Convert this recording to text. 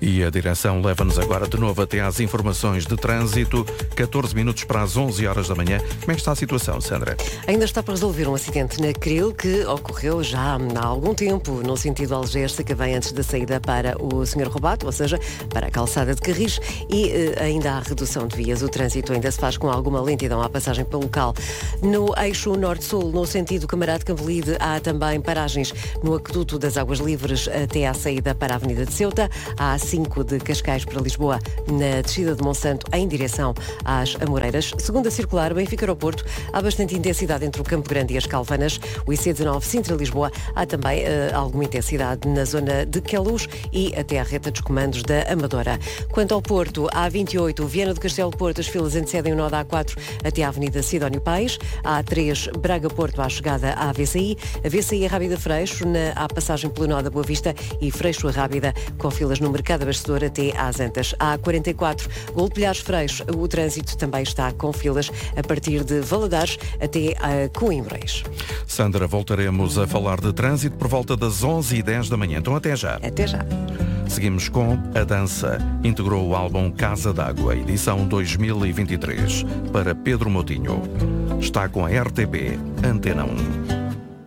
E a direção leva-nos agora de novo até às informações de trânsito. 14 minutos para as 11 horas da manhã. Como é que está a situação, Sandra? Ainda está para resolver um acidente na Cril que ocorreu já há algum tempo no sentido Algés, que vem antes da saída para o Sr. Robato, ou seja, para a calçada de Carris, e ainda há redução de vias. O trânsito ainda se faz com alguma lentidão à passagem pelo local. No eixo norte-sul, no sentido Camarade Campolide, há também paragens no aqueduto das Águas Livres até à saída para a Avenida de Ceuta. Há 5 de Cascais para Lisboa, na descida de Monsanto em direção às Amoreiras. Segunda circular, Benfica Aeroporto, há bastante intensidade entre o Campo Grande e as Calvanas. O IC19 Sintra-Lisboa, há também alguma intensidade na zona de Queluz e até à reta dos comandos da Amadora. Quanto ao Porto, há 28, Viana do Castelo Porto, as filas antecedem o nó da A4 até à Avenida Sidónio Paes. Há 3, Braga-Porto, à chegada à VCI. A VCI Rábida-Freixo, à passagem pelo nó da Boa Vista, e Freixo-Rábida, com filas no Mercado Abastecedor até às Antas. Há 44, Golpilhares-Freixo, o trânsito também está com filas a partir de Valadares até a Coimbrões. Sandra, voltaremos a falar de trânsito por volta das 11h10 da manhã. Então até já. Até já. Seguimos com A Dança. Integrou o álbum Casa d'Água, edição 2023, para Pedro Moutinho. Está com a RTP Antena 1.